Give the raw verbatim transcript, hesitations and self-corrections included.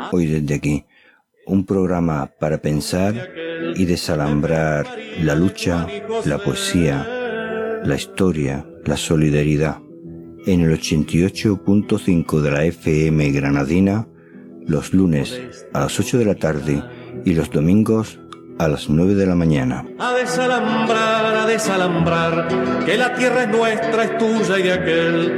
Hoy desde aquí, un programa para pensar y desalambrar la lucha, la poesía, la historia, la solidaridad. En el ochenta y ocho punto cinco de la F M granadina, los lunes a las ocho de la tarde y los domingos a las nueve de la mañana. A desalambrar, a desalambrar, que la tierra es nuestra, es tuya y de aquel.